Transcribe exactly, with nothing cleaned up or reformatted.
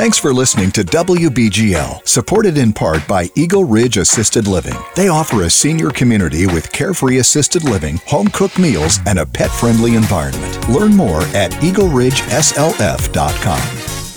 Thanks for listening to W B G L, supported in part by Eagle Ridge Assisted Living. They offer a senior community with carefree assisted living, home-cooked meals, and a pet-friendly environment. Learn more at eagle ridge s l f dot com.